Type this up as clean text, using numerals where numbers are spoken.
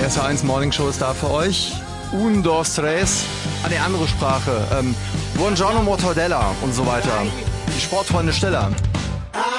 SR1 Morning Show ist da für euch. Un, dos, tres. Die andere Sprache. Buongiorno, mortadella und so weiter. Die Sportfreunde Steller.